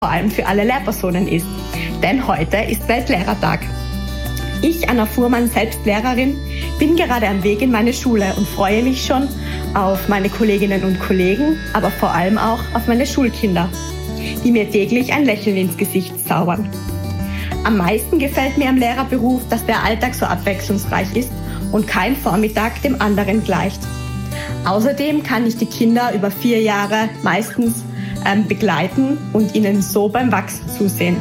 vor allem für alle Lehrpersonen ist. Denn heute ist Weltlehrertag. Ich, Anna Fuhrmann, selbst Lehrerin, bin gerade am Weg in meine Schule und freue mich schon auf meine Kolleginnen und Kollegen, aber vor allem auch auf meine Schulkinder, die mir täglich ein Lächeln ins Gesicht zaubern. Am meisten gefällt mir am Lehrerberuf, dass der Alltag so abwechslungsreich ist und kein Vormittag dem anderen gleicht. Außerdem kann ich die Kinder über 4 Jahre meistens begleiten und ihnen so beim Wachsen zusehen.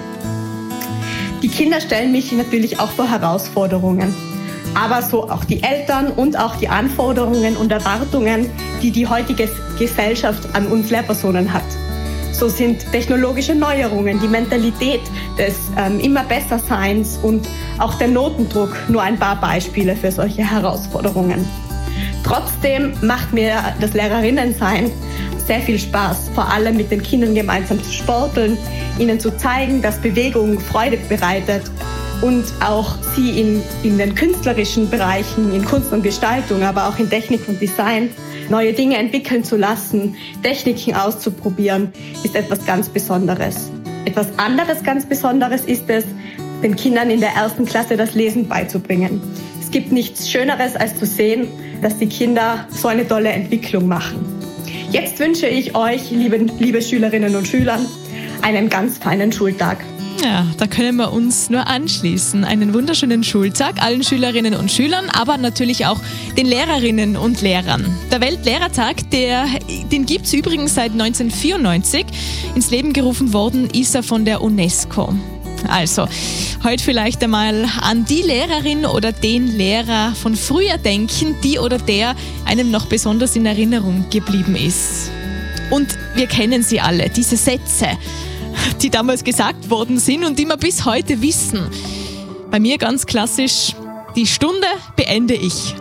Die Kinder stellen mich natürlich auch vor Herausforderungen, aber so auch die Eltern und auch die Anforderungen und Erwartungen, die die heutige Gesellschaft an uns Lehrpersonen hat. So sind technologische Neuerungen, die Mentalität des immer besser Seins und auch der Notendruck nur ein paar Beispiele für solche Herausforderungen. Trotzdem macht mir das Lehrerinnensein sehr viel Spaß, vor allem mit den Kindern gemeinsam zu sporteln, ihnen zu zeigen, dass Bewegung Freude bereitet und auch sie in den künstlerischen Bereichen, in Kunst und Gestaltung, aber auch in Technik und Design neue Dinge entwickeln zu lassen, Techniken auszuprobieren, ist etwas ganz Besonderes. Etwas anderes ganz Besonderes ist es, den Kindern in der 1. Klasse das Lesen beizubringen. Es gibt nichts Schöneres, als zu sehen, dass die Kinder so eine tolle Entwicklung machen. Jetzt wünsche ich euch, liebe Schülerinnen und Schüler, einen ganz feinen Schultag. Ja, da können wir uns nur anschließen. Einen wunderschönen Schultag allen Schülerinnen und Schülern, aber natürlich auch den Lehrerinnen und Lehrern. Der Weltlehrertag, den gibt es übrigens seit 1994. Ins Leben gerufen worden ist er von der UNESCO. Also, heute vielleicht einmal an die Lehrerin oder den Lehrer von früher denken, die oder der einem noch besonders in Erinnerung geblieben ist. Und wir kennen sie alle, diese Sätze, die damals gesagt worden sind und die wir bis heute wissen. Bei mir ganz klassisch, die Stunde beende ich.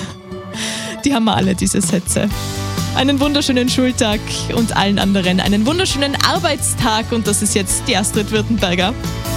Die haben wir alle, diese Sätze. Einen wunderschönen Schultag und allen anderen einen wunderschönen Arbeitstag. Und das ist jetzt die Astrid Württemberger.